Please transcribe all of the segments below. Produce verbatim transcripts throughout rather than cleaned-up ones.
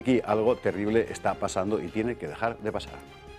Aquí algo terrible está pasando y tiene que dejar de pasar.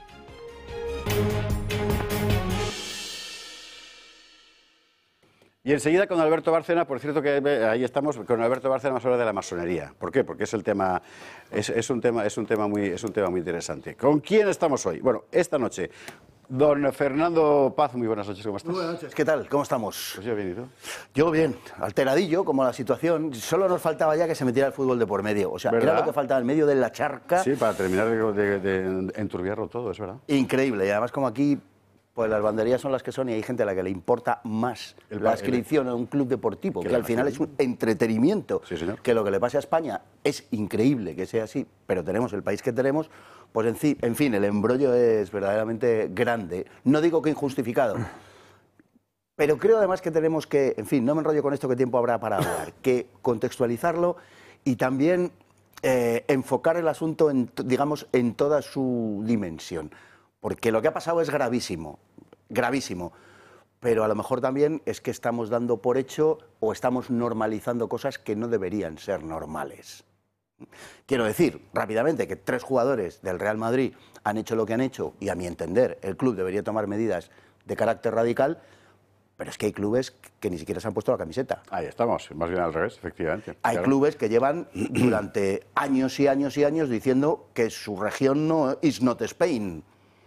Y enseguida con Alberto Bárcena, por cierto que ahí estamos, con Alberto Bárcena vamos a hablar de la masonería. ¿Por qué? Porque es el tema, es, es un tema, es un tema muy, es un tema muy interesante. ¿Con quién estamos hoy? Bueno, esta noche, don Fernando Paz, muy buenas noches, ¿cómo estás? Muy buenas noches, ¿qué tal? ¿Cómo estamos? Pues yo bien, ¿y tú? Yo bien, alteradillo como la situación, solo nos faltaba ya que se metiera el fútbol de por medio, o sea, ¿verdad? era lo que faltaba en medio de la charca. Sí, para terminar de, de, de enturbiarlo todo, es verdad. Increíble, y además como aquí, pues las banderías son las que son y hay gente a la que le importa más El la pa- inscripción en un club deportivo, que que la al final es nación. un entretenimiento, Sí, señor. que lo que le pase a España es increíble que sea así, pero tenemos el país que tenemos, pues en, ci- en fin, el embrollo es verdaderamente grande, no digo que injustificado. Pero creo además que tenemos que, en fin, no me enrollo con esto, que tiempo habrá para hablar, que contextualizarlo y también eh, enfocar el asunto, en, t- digamos, en toda su dimensión. Porque lo que ha pasado es gravísimo, gravísimo. Pero a lo mejor también es que estamos dando por hecho o estamos normalizando cosas que no deberían ser normales. Quiero decir, rápidamente, que tres jugadores del Real Madrid han hecho lo que han hecho y, a mi entender, el club debería tomar medidas de carácter radical. Pero es que hay clubes que ni siquiera se han puesto la camiseta. Ahí estamos, más bien al revés, efectivamente. Hay Claro. clubes que llevan durante años y años y años diciendo que su región no is not Spain.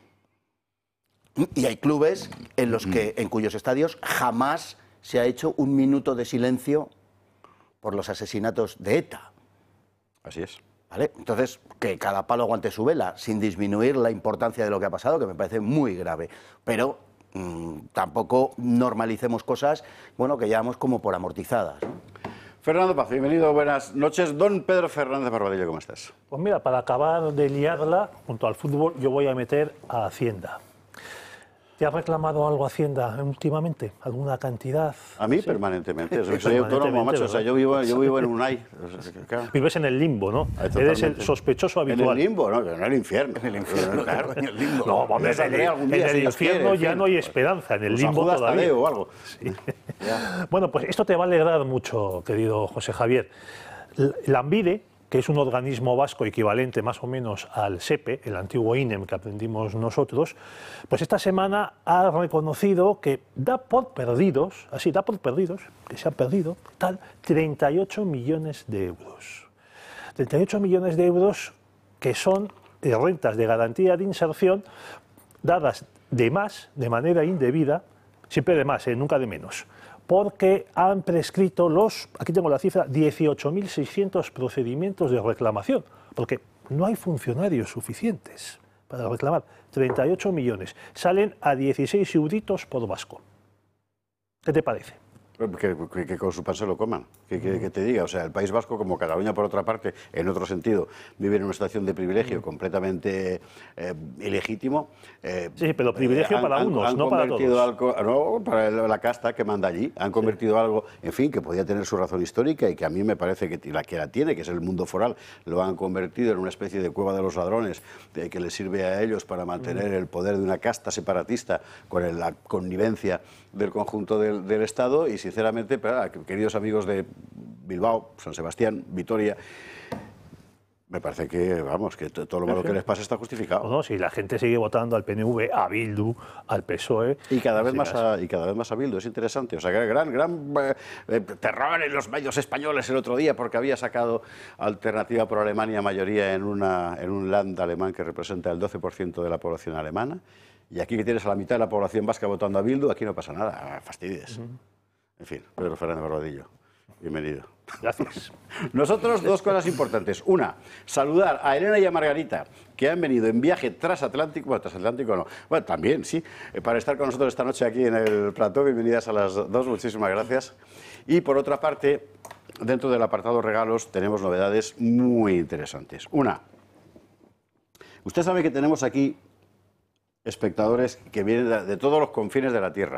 Y hay clubes en los que, en cuyos estadios jamás se ha hecho un minuto de silencio por los asesinatos de ETA. Así es. ¿Vale? Entonces, que cada palo aguante su vela, sin disminuir la importancia de lo que ha pasado, que me parece muy grave. Pero mmm, tampoco normalicemos cosas, bueno, que llevamos como por amortizadas, ¿no? Fernando Paz, bienvenido, buenas noches. Don Pedro Fernández Barbadillo, ¿cómo estás? Pues mira, para acabar de liarla junto al fútbol, yo voy a meter a Hacienda. ¿Te ha reclamado algo Hacienda últimamente? ¿Alguna cantidad? A mí Sí. permanentemente. Soy, Sí, soy autónomo, permanentemente, macho. O sea, ¿verdad? yo vivo, yo vivo en Unai. O sea, que, claro. Vives en el limbo, ¿no? Ahí, Eres el totalmente. sospechoso En habitual. el limbo, ¿no? En el infierno. En el infierno, claro. en el limbo. No, hombre, Me en saldré el, algún en día, el si Dios infierno quiere, en ya fin. no hay esperanza, en el Pues limbo Judas todavía. Tadeo o algo. Ya. Bueno, pues esto te va a alegrar mucho, querido José Javier. L- Lambide, que es un organismo vasco equivalente más o menos al SEPE, el antiguo INEM que aprendimos nosotros, pues esta semana ha reconocido que da por perdidos, así da por perdidos, que se han perdido, tal, treinta y ocho millones de euros. treinta y ocho millones de euros que son eh, rentas de garantía de inserción dadas de más, de manera indebida, siempre de más, eh, nunca de menos, porque han prescrito los, aquí tengo la cifra, dieciocho mil seiscientos procedimientos de reclamación, porque no hay funcionarios suficientes para reclamar. treinta y ocho millones, salen a dieciséis euritos por vasco. ¿Qué te parece? Que, que, que con su pan se lo coman, que, que, que te diga, o sea, el País Vasco, como Cataluña por otra parte, en otro sentido, vive en una situación de privilegio completamente eh, ilegítimo. Eh, Sí, pero privilegio han- para han- unos, han no para convertido todos. Algo, no, para la casta que manda allí, han convertido algo, en fin, que podía tener su razón histórica y que a mí me parece que la que la tiene, que es el mundo foral, lo han convertido en una especie de cueva de los ladrones, de, que les sirve a ellos para mantener el poder de una casta separatista con el- la connivencia del conjunto del, del Estado y, sinceramente, para, queridos amigos de Bilbao, San Sebastián, Vitoria, me parece que, vamos, que todo lo malo que les pasa está justificado. No, si la gente sigue votando al P N V, a Bildu, al P S O E... Y cada vez en más este caso. a, y cada vez más a Bildu, es interesante. O sea, que gran, gran eh, eh, terror en los medios españoles el otro día porque había sacado Alternativa por Alemania mayoría en, una, en un land alemán que representa el doce por ciento de la población alemana. Y aquí que tienes a la mitad de la población vasca votando a Bildu, aquí no pasa nada, fastidies. Uh-huh. En fin, Pedro Fernández Barbadillo, bienvenido. Gracias. Nosotros dos cosas importantes. Una, saludar a Elena y a Margarita, que han venido en viaje transatlántico, bueno, transatlántico no, bueno, también, sí, para estar con nosotros esta noche aquí en el plató. Bienvenidas a las dos, muchísimas gracias. Y por otra parte, dentro del apartado regalos tenemos novedades muy interesantes. Una, usted sabe que tenemos aquí espectadores que vienen de, de todos los confines de la Tierra.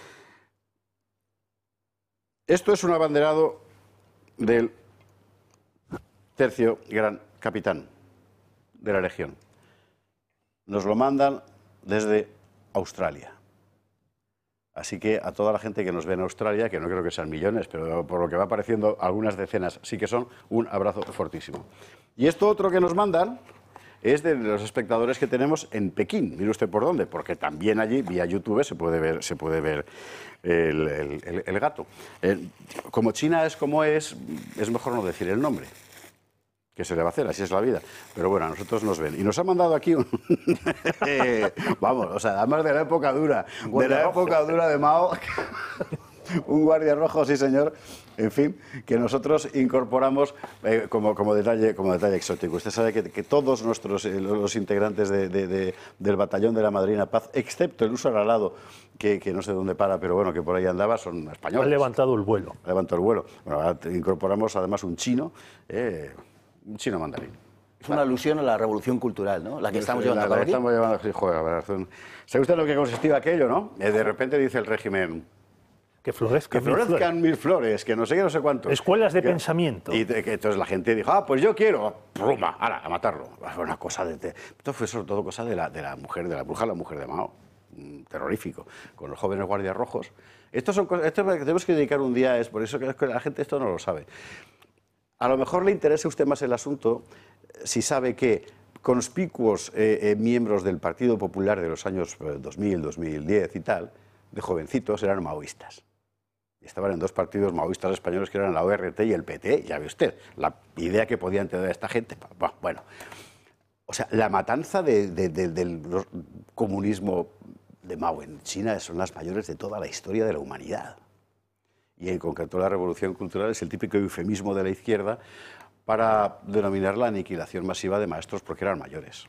Esto es un abanderado del tercio gran capitán de la Legión. Nos lo mandan desde Australia. Así que a toda la gente que nos ve en Australia, que no creo que sean millones, pero por lo que va apareciendo algunas decenas sí que son, un abrazo fortísimo. Y esto otro que nos mandan es de los espectadores que tenemos en Pekín. Mire usted por dónde, porque también allí, vía YouTube, se puede ver, se puede ver el, el, el, el gato. Eh, como China es como es, es mejor no decir el nombre. ¿Qué se le va a hacer? Así es la vida. Pero bueno, a nosotros nos ven. Y nos ha mandado aquí un... Vamos, o sea, además de la época dura, de la época dura de Mao, un guardia rojo, sí señor, en fin, que nosotros incorporamos eh, como, como, detalle, como detalle exótico. Usted sabe que, que todos nuestros, eh, los integrantes de, de, de, del batallón de la Madrina Paz, excepto el uso aralado, que, que no sé dónde para, pero bueno, que por ahí andaba, son españoles. Han levantado el vuelo. Ha levantado el vuelo. Bueno, ahora incorporamos además un chino, eh, un chino mandarín. Es una alusión a la revolución cultural, ¿no? La que estamos llevando a cabo aquí. Estamos llevando, sí, joder, a ver, ¿sabe usted lo que consistía aquello, no? Eh, de repente dice el régimen... Que florezcan, que florezcan mil, flores. mil flores, que no sé qué, no sé cuánto. Escuelas de que, pensamiento. Y de, que entonces la gente dijo, ah, pues yo quiero, pluma, ahora, a matarlo. Fue una cosa de... de esto fue sobre todo cosa de la, de la mujer, de la bruja, la mujer de Mao. Terrorífico, con los jóvenes guardias rojos. Esto son cosas, esto tenemos que dedicar un día, es por eso que la gente esto no lo sabe. A lo mejor le interesa a usted más el asunto si sabe que conspicuos eh, eh, miembros del Partido Popular de los años dos mil, dos mil diez y tal, de jovencitos, eran maoístas. Estaban en dos partidos maoístas españoles que eran la O R T y el P T, ya ve usted, la idea que podían tener esta gente. Bueno, o sea, la matanza de, de, de, del comunismo de Mao en China son las mayores de toda la historia de la humanidad. Y en concreto la revolución cultural es el típico eufemismo de la izquierda para denominar la aniquilación masiva de maestros porque eran mayores.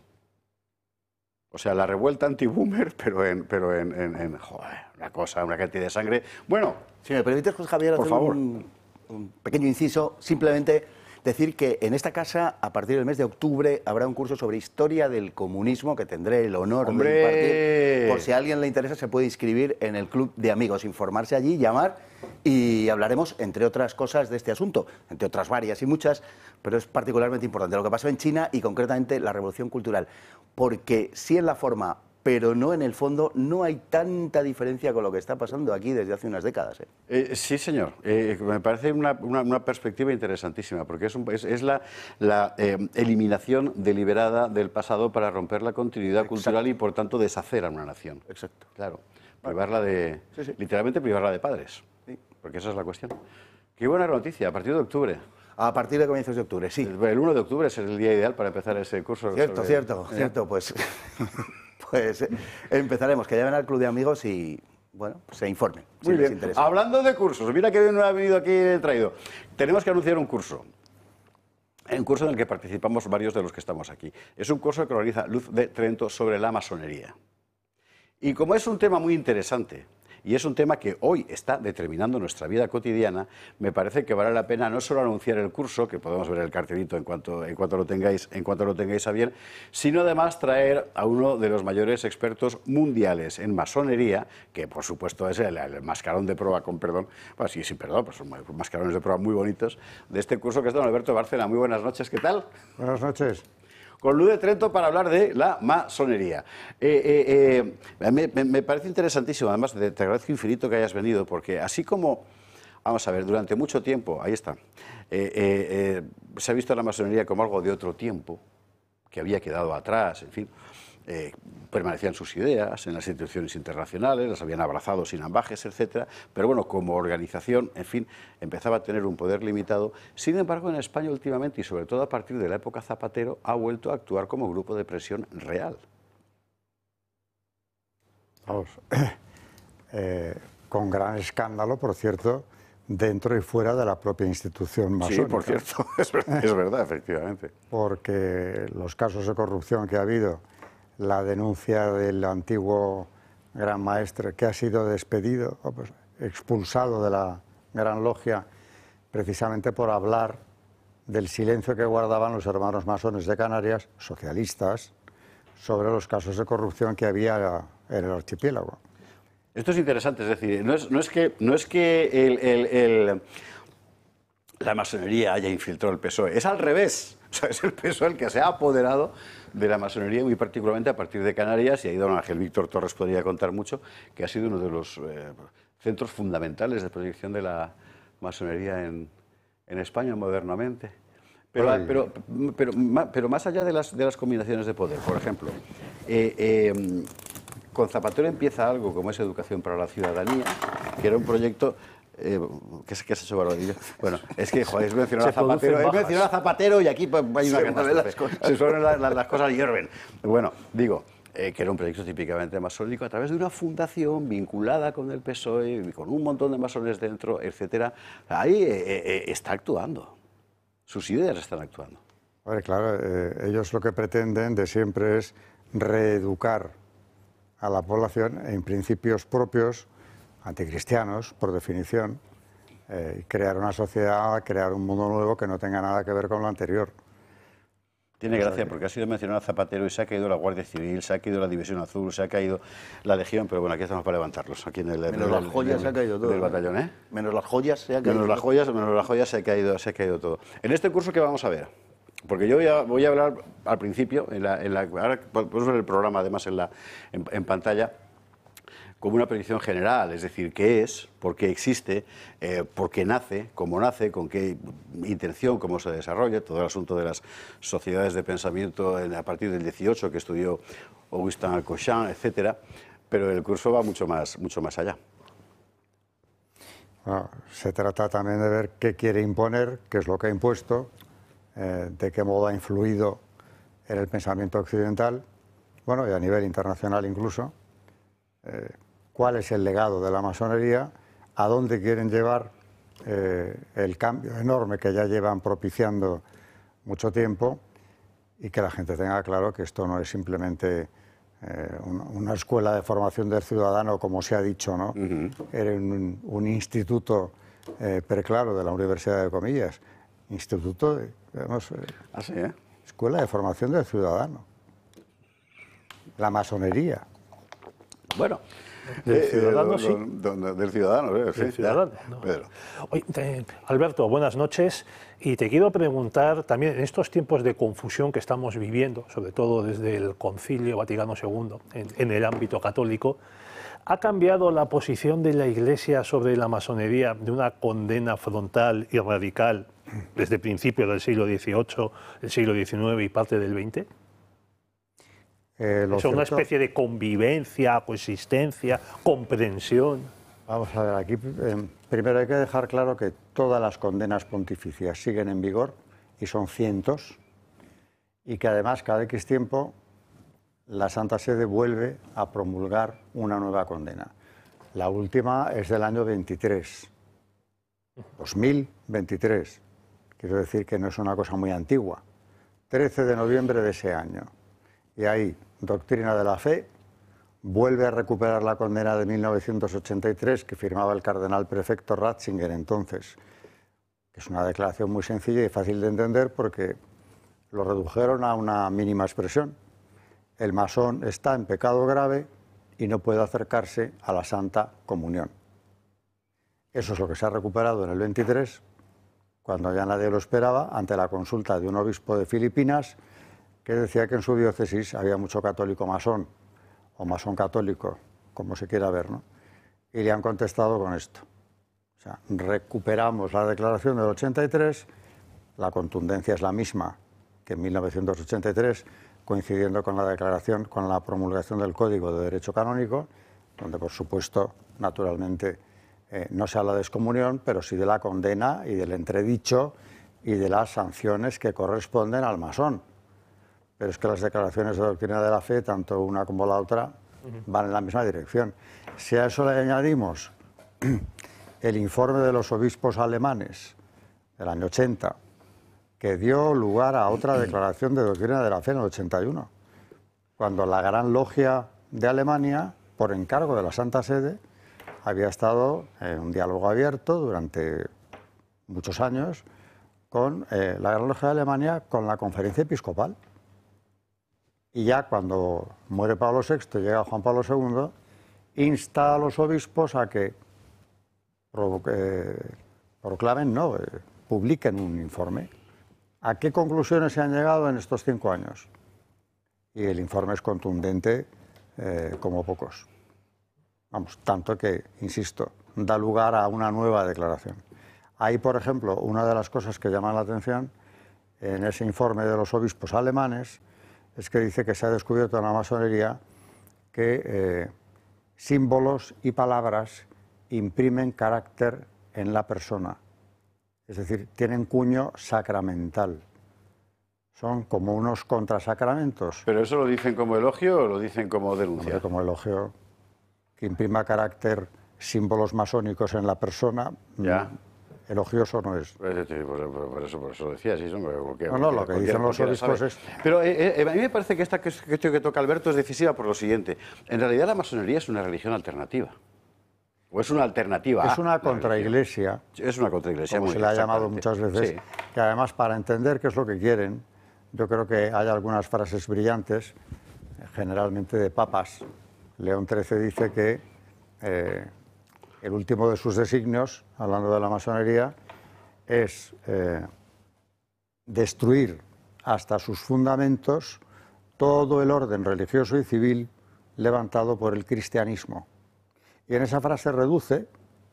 O sea, la revuelta anti-boomer, pero en, pero en, en, en joder, una cosa, una cantidad de sangre. Bueno, si me permites, José Javier, por hacer favor. Un, un pequeño inciso, simplemente decir que en esta casa, a partir del mes de octubre, habrá un curso sobre historia del comunismo que tendré el honor ¡Hombre! de impartir. Por si a alguien le interesa, se puede inscribir en el club de amigos, informarse allí, llamar y hablaremos, entre otras cosas, de este asunto, entre otras varias y muchas, pero es particularmente importante lo que pasó en China y concretamente la revolución cultural, porque sí en la forma, pero no en el fondo, no hay tanta diferencia con lo que está pasando aquí desde hace unas décadas. ¿eh? Eh, sí, señor. Eh, me parece una, una, una perspectiva interesantísima, porque es, un, es, es la, la eh, eliminación deliberada del pasado para romper la continuidad Exacto. cultural y, por tanto, deshacer a una nación. Exacto. Claro. Privarla de... Sí, sí. Literalmente privarla de padres. Sí. Porque esa es la cuestión. Qué buena noticia, a partir de octubre. A partir de comienzos de octubre, sí. El uno de octubre es el día ideal para empezar ese curso. Cierto, sobre... cierto, ¿Eh? cierto. Pues, pues eh, empezaremos, que llamen al club de amigos y, bueno, se informen. Muy si bien. Les interesa. Hablando de cursos, mira que bien ha venido aquí traído. Tenemos que anunciar un curso. Un curso en el que participamos varios de los que estamos aquí. Es un curso que organiza Luz de Trento sobre la masonería. Y como es un tema muy interesante, y es un tema que hoy está determinando nuestra vida cotidiana, me parece que vale la pena no solo anunciar el curso, que podemos ver el cartelito en cuanto, en cuanto, lo, tengáis, en cuanto lo tengáis a bien, sino además traer a uno de los mayores expertos mundiales en masonería, que por supuesto es el, el mascarón de prueba, con perdón, bueno, sí, sí, perdón, pues son mascarones de prueba muy bonitos, de este curso que es don Alberto Bárcena. Muy buenas noches, ¿qué tal? Buenas noches. Con Luz de Trento para hablar de la masonería. Eh, eh, eh, me, me parece interesantísimo, además te, te agradezco infinito que hayas venido, porque así como, vamos a ver, durante mucho tiempo, ahí está, eh, eh, se ha visto la masonería como algo de otro tiempo, que había quedado atrás, en fin, eh, permanecían sus ideas en las instituciones internacionales, las habían abrazado sin ambajes, etcétera, pero bueno, como organización, en fin, empezaba a tener un poder limitado. Sin embargo, en España últimamente, y sobre todo a partir de la época Zapatero, ha vuelto a actuar como grupo de presión real. Vamos, eh, con gran escándalo, por cierto, dentro y fuera de la propia institución masónica. Sí, por cierto, es verdad, es verdad, efectivamente. Porque los casos de corrupción que ha habido, la denuncia del antiguo gran maestre que ha sido despedido, pues, expulsado de la Gran Logia, precisamente por hablar del silencio que guardaban los hermanos masones de Canarias, socialistas, sobre los casos de corrupción que había en el archipiélago. Esto es interesante, es decir, no es, no es que, no es que el, el, el la masonería haya infiltrado el P S O E. Es al revés. O sea, es el P S O E el que se ha apoderado de la masonería, muy particularmente a partir de Canarias, y ahí don Ángel Víctor Torres podría contar mucho, que ha sido uno de los eh, centros fundamentales de proyección de la masonería en, en España modernamente. Pero, pero, pero, pero más allá de las, de las combinaciones de poder, por ejemplo, eh, eh, con Zapatero empieza algo como es Educación para la Ciudadanía, que era un proyecto... Eh, ¿qué, ¿Qué has hecho, Barbadillo? Bueno, es que, joder, es mencionar a Zapatero, es mencionar a Zapatero y aquí pues, hay una catástrofe. Se suelen las, las, las cosas hierven. Bueno, digo, eh, que era un proyecto típicamente masónico a través de una fundación vinculada con el P S O E, con un montón de masones dentro, etcétera. Ahí eh, eh, está actuando. Sus ideas están actuando. Vale, claro, eh, ellos lo que pretenden de siempre es reeducar a la población en principios propios, anticristianos, por definición, eh, y crear una sociedad, crear un mundo nuevo que no tenga nada que ver con lo anterior. Tiene gracia porque ha sido mencionado a Zapatero y se ha caído la Guardia Civil, se ha caído la División Azul, se ha caído la Legión, pero bueno, aquí estamos para levantarlos. Aquí en el, menos en el, las joyas el, se ha caído todo. Del batallón, ¿eh? Menos las joyas se ha caído Menos las joyas, menos las joyas se ha caído, se ha caído todo. En este curso, ¿qué vamos a ver? Porque yo voy a, voy a hablar al principio, en la, en la, ahora podemos ver el programa además en, la, en, en pantalla, como una predicción general, es decir, qué es, por qué existe, eh, por qué nace, cómo nace, con qué intención, cómo se desarrolla, todo el asunto de las sociedades de pensamiento en, a partir del dieciocho que estudió Augustin Alcochán, etcétera, pero el curso va mucho más, mucho más allá. Bueno, se trata también de ver qué quiere imponer, qué es lo que ha impuesto, eh, de qué modo ha influido en el pensamiento occidental, bueno, y a nivel internacional incluso. Eh, cuál es el legado de la masonería, a dónde quieren llevar eh, el cambio enorme que ya llevan propiciando mucho tiempo, y que la gente tenga claro que esto no es simplemente eh, una, una escuela de formación del ciudadano, como se ha dicho, ¿no? Uh-huh. Era un, un instituto eh, preclaro de la Universidad de Comillas, instituto de, digamos, eh, ¿Ah, sí, eh? escuela de formación del ciudadano. La masonería. Bueno, del ciudadano, eh, sí. Do, do, del ciudadano, eh, del sí, ciudadano. Ya, no. Pedro. Oye, eh, Alberto, buenas noches. Y te quiero preguntar también, en estos tiempos de confusión que estamos viviendo, sobre todo desde el Concilio Vaticano segundo, en, en el ámbito católico, ¿ha cambiado la posición de la Iglesia sobre la masonería de una condena frontal y radical desde principios del siglo dieciocho, el siglo diecinueve y parte del veinte? Eh, ¿Es una especie de convivencia, coexistencia, comprensión? Vamos a ver, aquí eh, primero hay que dejar claro que todas las condenas pontificias siguen en vigor, y son cientos, y que además cada X tiempo la Santa Sede vuelve a promulgar una nueva condena. La última es del año veintitrés, dos mil veintitrés, quiero decir que no es una cosa muy antigua, trece de noviembre de ese año. Y ahí, Doctrina de la Fe vuelve a recuperar la condena de mil novecientos ochenta y tres que firmaba el cardenal prefecto Ratzinger entonces, que es una declaración muy sencilla y fácil de entender porque lo redujeron a una mínima expresión. El masón está en pecado grave y no puede acercarse a la Santa Comunión. Eso es lo que se ha recuperado en el veintitrés, cuando ya nadie lo esperaba, ante la consulta de un obispo de Filipinas que decía que en su diócesis había mucho católico masón, o masón católico, como se quiera ver, ¿no? Y le han contestado con esto. O sea, recuperamos la declaración del ochenta y tres, la contundencia es la misma que en mil novecientos ochenta y tres, coincidiendo con la declaración, con la promulgación del Código de Derecho Canónico, donde por supuesto, naturalmente, eh, no se habla de excomunión, pero sí de la condena y del entredicho y de las sanciones que corresponden al masón. Pero es que las declaraciones de doctrina de la fe, tanto una como la otra, van en la misma dirección. Si a eso le añadimos el informe de los obispos alemanes del año ochenta, que dio lugar a otra declaración de doctrina de la fe en el ochenta y uno, cuando la Gran Logia de Alemania, por encargo de la Santa Sede, había estado en un diálogo abierto durante muchos años con eh, la Gran Logia de Alemania, con la Conferencia Episcopal. Y ya cuando muere Pablo sexto y llega Juan Pablo segundo, insta a los obispos a que pro, eh, proclamen, no, eh, publiquen un informe. ¿A qué conclusiones se han llegado en estos cinco años? Y el informe es contundente eh, como pocos. Vamos, tanto que, insisto, da lugar a una nueva declaración. Ahí, por ejemplo, una de las cosas que llama la atención en ese informe de los obispos alemanes es que dice que se ha descubierto en la masonería que eh, símbolos y palabras imprimen carácter en la persona. Es decir, tienen cuño sacramental. Son como unos contrasacramentos. ¿Pero eso lo dicen como elogio o lo dicen como denuncia? Hombre, como elogio, que imprima carácter, símbolos masónicos en la persona, ya. Elogioso no es. Pues, por, eso, por eso lo decía, sí, son, porque, no, no, lo que dicen los obispos es... Pero eh, eh, a mí me parece que esta cuestión que toca Alberto es decisiva por lo siguiente. En realidad la masonería es una religión alternativa. ¿O es una alternativa? Es una contraiglesia. Es una contraiglesia. Como muy se le ha llamado muchas veces. Sí. Que además, para entender qué es lo que quieren, yo creo que hay algunas frases brillantes, generalmente de papas. León trece dice que eh, el último de sus designios, hablando de la masonería, es eh, destruir hasta sus fundamentos todo el orden religioso y civil levantado por el cristianismo. Y en esa frase reduce,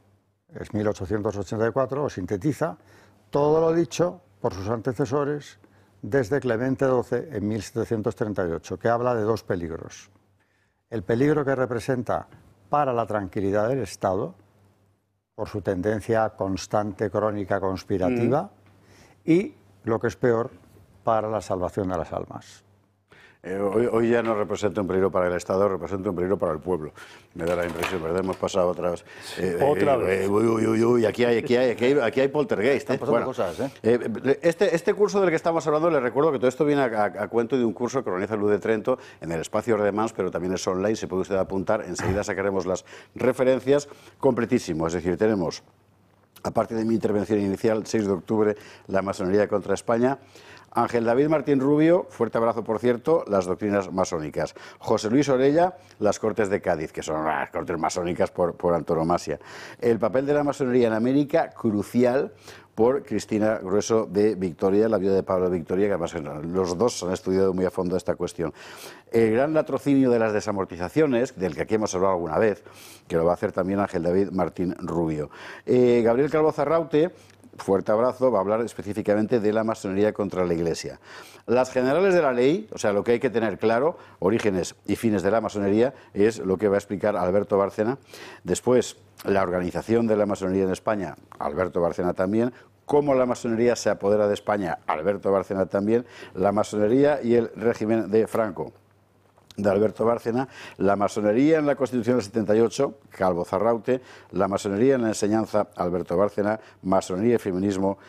es mil ochocientos ochenta y cuatro, o sintetiza, todo lo dicho por sus antecesores desde Clemente doce en mil setecientos treinta y ocho, que habla de dos peligros. El peligro que representa para la tranquilidad del Estado, por su tendencia constante, crónica, conspirativa, mm. y, lo que es peor, para la salvación de las almas. Eh, hoy, hoy ya no representa un peligro para el Estado, representa un peligro para el pueblo. Me da la impresión, ¿verdad? Hemos pasado otra vez. Eh, otra eh, vez. Eh, uy, uy, uy, uy, aquí hay, aquí hay, aquí hay, aquí hay poltergeist. Están pasando bueno, cosas, ¿eh? Eh, este, este curso del que estamos hablando, les recuerdo que todo esto viene a, a, a cuento de un curso que organiza Luz de Trento en el espacio Redemans, pero también es online, se puede usted apuntar. Enseguida sacaremos las referencias. Completísimo, es decir, tenemos, aparte de mi intervención inicial, seis de octubre, la masonería contra España. Ángel David Martín Rubio, fuerte abrazo por cierto, las doctrinas masónicas. José Luis Orella, las Cortes de Cádiz, que son las Cortes masónicas por, por antonomasia. El papel de la masonería en América, crucial, por Cristina Grueso de Victoria, la viuda de Pablo de Victoria, que además los dos han estudiado muy a fondo esta cuestión. El gran latrocinio de las desamortizaciones, del que aquí hemos hablado alguna vez, que lo va a hacer también Ángel David Martín Rubio. Eh, Gabriel Calvo Zarraute, fuerte abrazo, va a hablar específicamente de la masonería contra la Iglesia. Las generales de la ley, o sea, lo que hay que tener claro, orígenes y fines de la masonería, es lo que va a explicar Alberto Bárcena. Después, la organización de la masonería en España, Alberto Bárcena también. Cómo la masonería se apodera de España, Alberto Bárcena también. La masonería y el régimen de Franco, de Alberto Bárcena. La masonería en la Constitución del setenta y ocho, Calvo Zarraute. La masonería en la enseñanza, Alberto Bárcena. Masonería y feminismo,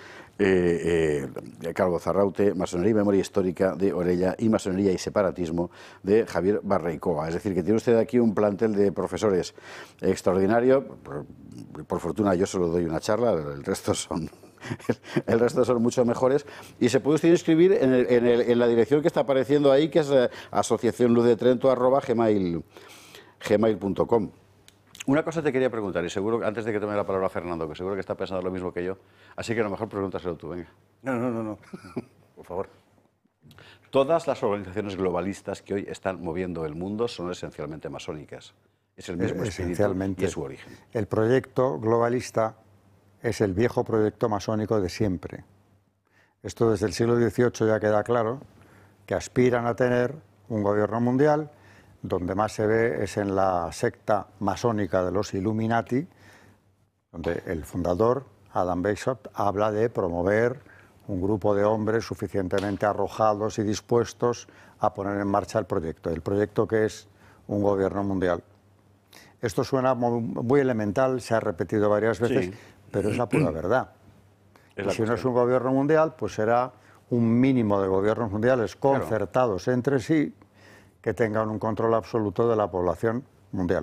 eh, eh, Calvo Zarraute. Masonería y memoria histórica, de Orella. Y masonería y separatismo, de Javier Barreicoa. Es decir, que tiene usted aquí un plantel de profesores extraordinario. Por, por fortuna yo solo doy una charla, el resto son... El resto son mucho mejores y se puede usted inscribir en, el, en, el, en la dirección que está apareciendo ahí, que es eh, asociación luz de trento arroba gmail punto com. Una cosa te quería preguntar, y seguro, antes de que tome la palabra Fernando, que seguro que está pensando lo mismo que yo, así que a lo mejor pregúntaselo tú, venga. No, no, no, no. Por favor. Todas las organizaciones globalistas que hoy están moviendo el mundo son esencialmente masónicas. Es el mismo espíritu y es su origen. El proyecto globalista es el viejo proyecto masónico de siempre. Esto desde el siglo dieciocho ya queda claro, que aspiran a tener un gobierno mundial. Donde más se ve es en la secta masónica de los Illuminati, donde el fundador, Adam Weishaupt, habla de promover un grupo de hombres suficientemente arrojados y dispuestos a poner en marcha el proyecto. El proyecto que es un gobierno mundial. Esto suena muy, muy elemental, se ha repetido varias veces, sí, pero es la pura verdad. Es la y si cuestión. No es un gobierno mundial, pues será un mínimo de gobiernos mundiales concertados claro. entre sí, que tengan un control absoluto de la población mundial.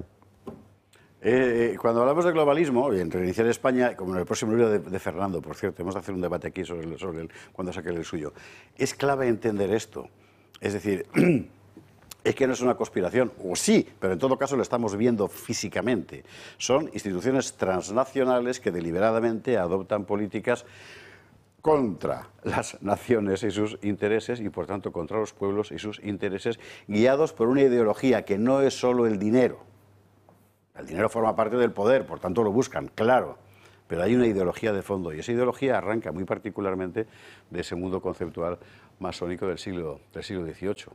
Eh, cuando hablamos de globalismo, y en Reiniciar España, como en el próximo libro de, de Fernando, por cierto, hemos de hacer un debate aquí sobre, el, sobre el, cuando saque el suyo, es clave entender esto. Es decir, es que no es una conspiración, o sí, pero en todo caso lo estamos viendo físicamente. Son instituciones transnacionales que deliberadamente adoptan políticas contra las naciones y sus intereses y, por tanto, contra los pueblos y sus intereses, guiados por una ideología que no es solo el dinero. El dinero forma parte del poder, por tanto lo buscan, claro, pero hay una ideología de fondo y esa ideología arranca muy particularmente de ese mundo conceptual masónico del siglo, del siglo dieciocho.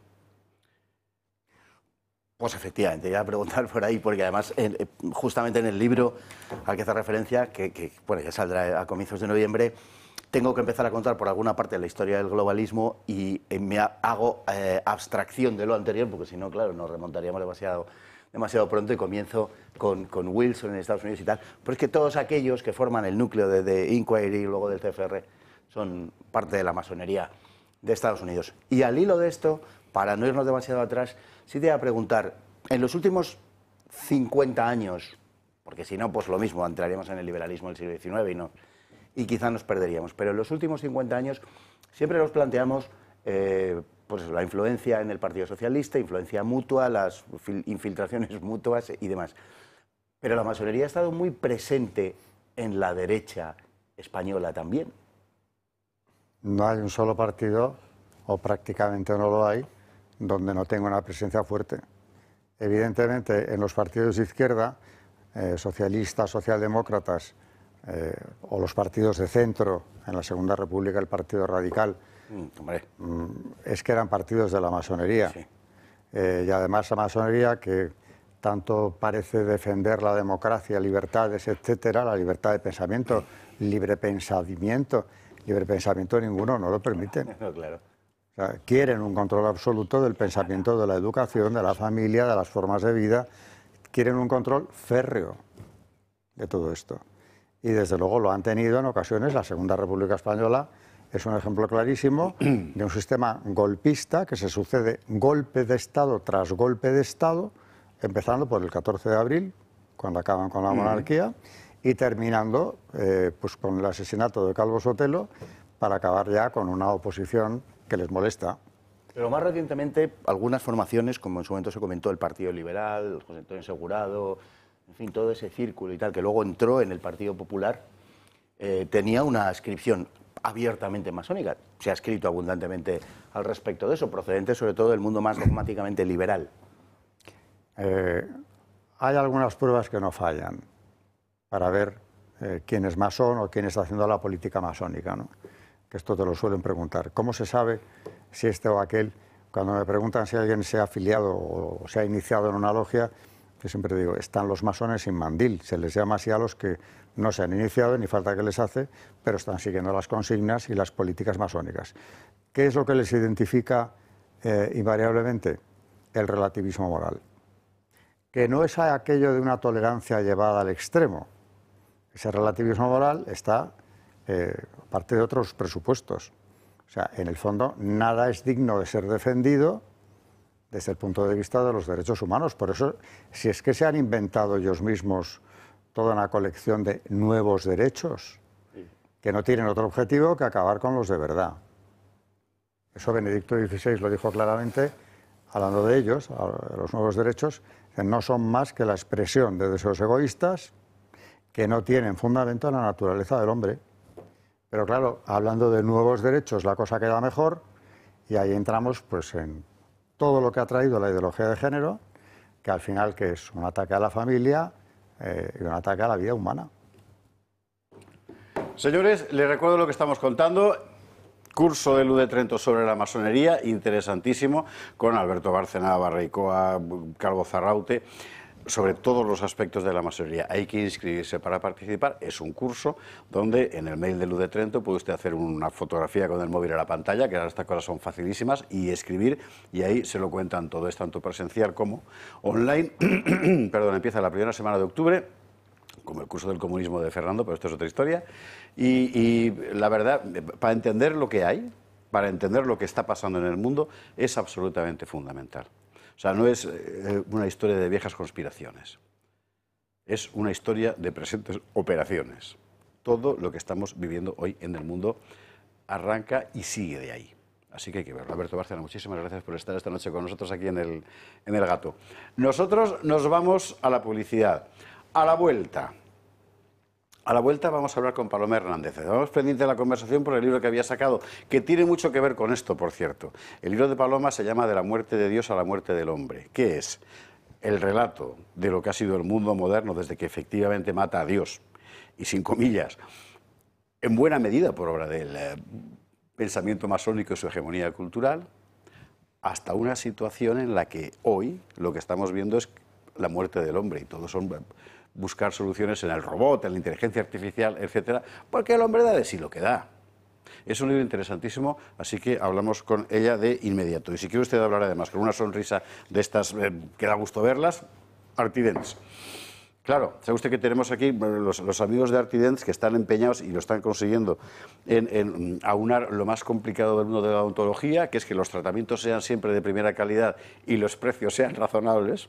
Pues efectivamente, iba a preguntar por ahí, porque además en, justamente en el libro al que hace referencia, que, que bueno, ya saldrá a comienzos de noviembre, tengo que empezar a contar por alguna parte la historia del globalismo y eh, me hago eh, abstracción de lo anterior, porque si no, claro, nos remontaríamos demasiado, demasiado pronto y comienzo con, con Wilson en Estados Unidos y tal. Pero es que todos aquellos que forman el núcleo de, de Inquiry y luego del C F R son parte de la masonería de Estados Unidos. Y al hilo de esto, para no irnos demasiado atrás, sí te iba a preguntar, en los últimos cincuenta años, porque si no, pues lo mismo, entraríamos en el liberalismo del siglo diecinueve y, no, y quizá nos perderíamos, pero en los últimos cincuenta años siempre nos planteamos eh, pues la influencia en el Partido Socialista, influencia mutua, las infiltraciones mutuas y demás. Pero la masonería ha estado muy presente en la derecha española también. No hay un solo partido, o prácticamente no lo hay, donde no tenga una presencia fuerte. Evidentemente, en los partidos de izquierda, eh, socialistas, socialdemócratas, eh, o los partidos de centro, en la Segunda República el Partido Radical, mm, hombre. Mm, es que eran partidos de la masonería. Sí. Eh, y además la masonería, que tanto parece defender la democracia, libertades, etcétera, la libertad de pensamiento, libre pensamiento, libre pensamiento ninguno, no lo permiten. No, claro. O sea, quieren un control absoluto del pensamiento, de la educación, de la familia, de las formas de vida. Quieren un control férreo de todo esto. Y desde luego lo han tenido en ocasiones. La Segunda República Española es un ejemplo clarísimo de un sistema golpista que se sucede golpe de Estado tras golpe de Estado, empezando por el catorce de abril, cuando acaban con la monarquía, y terminando eh, pues con el asesinato de Calvo Sotelo, para acabar ya con una oposición que les molesta. Pero más recientemente, algunas formaciones, como en su momento se comentó, el Partido Liberal, José Antonio Segurado, en fin, todo ese círculo y tal, que luego entró en el Partido Popular, eh, tenía una inscripción abiertamente masónica. Se ha escrito abundantemente al respecto de eso, procedente sobre todo del mundo más dogmáticamente liberal. Eh, hay algunas pruebas que no fallan para ver eh, quién es masón o quién está haciendo la política masónica, ¿no? Que esto te lo suelen preguntar. ¿Cómo se sabe si este o aquel? Cuando me preguntan si alguien se ha afiliado o se ha iniciado en una logia, yo siempre digo, están los masones sin mandil. Se les llama así a los que no se han iniciado, ni falta que les hace, pero están siguiendo las consignas y las políticas masónicas. ¿Qué es lo que les identifica eh, invariablemente? El relativismo moral. Que no es aquello de una tolerancia llevada al extremo. Ese relativismo moral está eh, parte de otros presupuestos. O sea, en el fondo, nada es digno de ser defendido desde el punto de vista de los derechos humanos. Por eso, si es que se han inventado ellos mismos toda una colección de nuevos derechos que no tienen otro objetivo que acabar con los de verdad. Eso Benedicto dieciséis lo dijo claramente, hablando de ellos, los nuevos derechos, que no son más que la expresión de deseos egoístas que no tienen fundamento en la naturaleza del hombre. Pero claro, hablando de nuevos derechos, la cosa queda mejor y ahí entramos pues en todo lo que ha traído la ideología de género, que al final que es un ataque a la familia eh, y un ataque a la vida humana. Señores, les recuerdo lo que estamos contando. Curso de Luz de Trento sobre la masonería, interesantísimo, con Alberto Bárcena, Barreicoa, Calvo Zarraute, sobre todos los aspectos de la masonería. Hay que inscribirse para participar. Es un curso donde en el mail de Luz de Trento puede usted hacer una fotografía con el móvil a la pantalla, que ahora estas cosas son facilísimas, y escribir, y ahí se lo cuentan todo. Es tanto presencial como online. Perdón, empieza la primera semana de octubre, como el curso del comunismo de Fernando, pero esto es otra historia. Y, y la verdad, para entender lo que hay, para entender lo que está pasando en el mundo, es absolutamente fundamental. O sea, no es eh, una historia de viejas conspiraciones, es una historia de presentes operaciones. Todo lo que estamos viviendo hoy en el mundo arranca y sigue de ahí. Así que hay que verlo. Alberto Bárcena, muchísimas gracias por estar esta noche con nosotros aquí en el, en el Gato. Nosotros nos vamos a la publicidad. A la vuelta, A la vuelta vamos a hablar con Paloma Hernández. Vamos pendiente de la conversación por el libro que había sacado, que tiene mucho que ver con esto, por cierto. El libro de Paloma se llama De la muerte de Dios a la muerte del hombre. ¿Qué es? El relato de lo que ha sido el mundo moderno desde que efectivamente mata a Dios, y sin comillas, en buena medida por obra del eh, pensamiento masónico y su hegemonía cultural, hasta una situación en la que hoy lo que estamos viendo es la muerte del hombre, y todos son buscar soluciones en el robot, en la inteligencia artificial, etcétera, porque el hombre da de sí lo que da. Es un libro interesantísimo, así que hablamos con ella de inmediato. Y si quiere usted hablar además con una sonrisa de estas eh, que da gusto verlas, Artidents. Claro, sabe usted que tenemos aquí los, los amigos de Artidents que están empeñados y lo están consiguiendo en, en aunar lo más complicado del mundo de la odontología, que es que los tratamientos sean siempre de primera calidad y los precios sean razonables.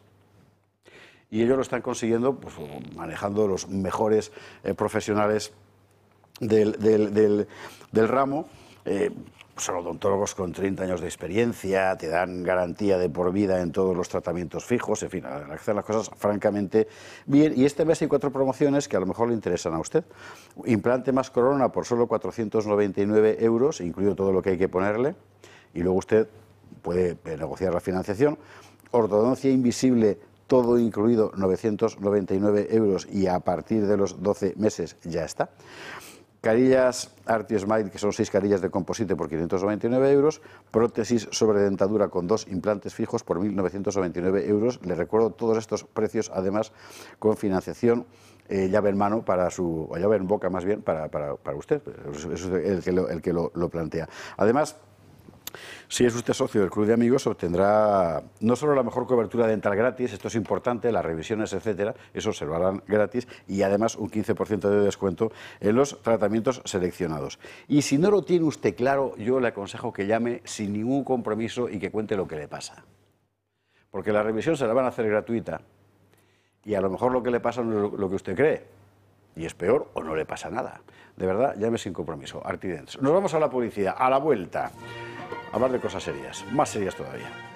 Y ellos lo están consiguiendo pues, manejando los mejores eh, profesionales del, del, del, del ramo. Eh, son odontólogos con treinta años de experiencia, te dan garantía de por vida en todos los tratamientos fijos, en fin, hacen las cosas francamente bien. Y este mes hay cuatro promociones que a lo mejor le interesan a usted. Implante más corona por solo cuatrocientos noventa y nueve euros, incluido todo lo que hay que ponerle, y luego usted puede negociar la financiación. Ortodoncia invisible, todo incluido, novecientos noventa y nueve euros, y a partir de los doce meses ya está. Carillas ArtiSmile, que son seis carillas de composite por quinientos noventa y nueve euros. Prótesis sobre dentadura con dos implantes fijos por mil novecientos noventa y nueve euros. Le recuerdo todos estos precios, además, con financiación, eh, llave en mano para su, o llave en boca más bien, para, para, para usted. Eso es el que, lo, el que lo, lo plantea. Además, si es usted socio del Club de Amigos, obtendrá no solo la mejor cobertura dental gratis, esto es importante, las revisiones, etcétera, eso se lo harán gratis, y además un quince por ciento de descuento en los tratamientos seleccionados. Y si no lo tiene usted claro, yo le aconsejo que llame sin ningún compromiso y que cuente lo que le pasa. Porque la revisión se la van a hacer gratuita, y a lo mejor lo que le pasa no es lo que usted cree, y es peor o no le pasa nada. De verdad, llame sin compromiso. Artidents. Nos vamos a la publicidad, a la vuelta. Hablar de cosas serias, más serias todavía.